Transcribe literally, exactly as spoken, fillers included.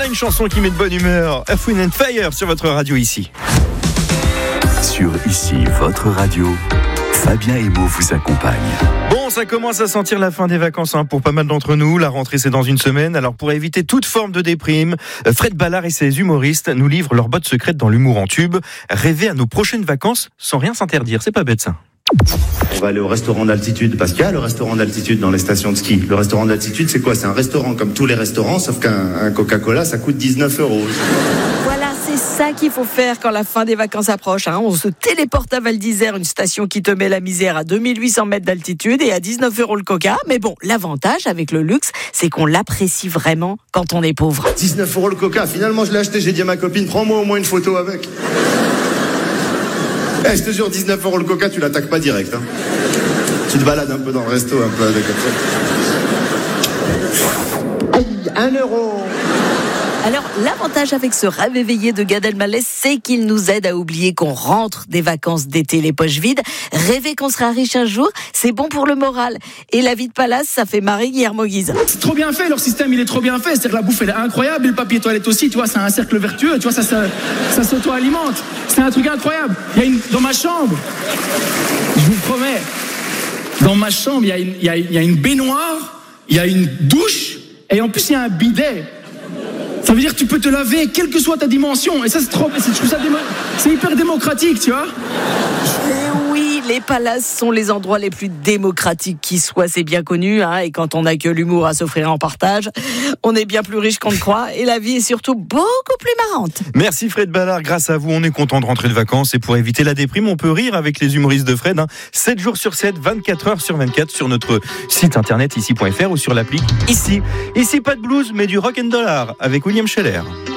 une chanson qui met de bonne humeur. Earth, Wind and Fire sur votre radio ici. Sur Ici, votre radio, Fabien Emo vous accompagne. Bon, ça commence à sentir la fin des vacances hein, pour pas mal d'entre nous. La rentrée, c'est dans une semaine. Alors, pour éviter toute forme de déprime, Fred Ballard et ses humoristes nous livrent leur botte secrète dans l'humour en tube. Rêver à nos prochaines vacances sans rien s'interdire. C'est pas bête, ça. On va aller au restaurant d'altitude, parce qu'il y a le restaurant d'altitude dans les stations de ski. Le restaurant d'altitude, c'est quoi? C'est un restaurant comme tous les restaurants, sauf qu'un un Coca-Cola, ça coûte dix-neuf euros. Voilà, c'est ça qu'il faut faire quand la fin des vacances approche. Hein. On se téléporte à Val d'Isère, une station qui te met la misère à deux mille huit cents mètres d'altitude et à dix-neuf euros le Coca. Mais bon, l'avantage avec le luxe, c'est qu'on l'apprécie vraiment quand on est pauvre. dix-neuf euros le Coca, finalement je l'ai acheté, j'ai dit à ma copine, prends-moi au moins une photo avec. Eh, hey, je te jure, dix-neuf euros le Coca, tu l'attaques pas direct. Hein. Tu te balades un peu dans le resto, un peu avec ça. Aïe, un euro. Alors, l'avantage avec ce rêve éveillé de Gad Elmaleh, c'est qu'il nous aide à oublier qu'on rentre des vacances d'été les poches vides. Rêver qu'on sera riche un jour, c'est bon pour le moral. Et la vie de palace, ça fait marrer Guillermo Guise. C'est trop bien fait, leur système il est trop bien fait. C'est-à-dire que la bouffe elle est incroyable et le papier toilette aussi, tu vois, c'est un cercle vertueux, tu vois, ça, ça, ça s'auto-alimente. C'est un truc incroyable. Il y a une, dans ma chambre, je vous promets, dans ma chambre, il y a une, il y a, il y a une baignoire, il y a une douche et en plus il y a un bidet. Ça veut dire que tu peux te laver quelle que soit ta dimension. Et ça, c'est trop. C'est, je trouve ça démo, c'est hyper démocratique, tu vois. Et oui, les palaces sont les endroits les plus démocratiques qui soient, c'est bien connu. Hein, et quand on n'a que l'humour à s'offrir en partage, on est bien plus riche qu'on ne croit. Et la vie est surtout beaucoup plus marrante. Merci Fred Ballard. Grâce à vous, on est content de rentrer de vacances. Et pour éviter la déprime, on peut rire avec les humoristes de Fred. Hein, sept jours sur sept, vingt-quatre heures sur vingt-quatre sur notre site internet ici point f r ou sur l'appli Ici. Ici, pas de blues, mais du rock and dollar avec William Scheller.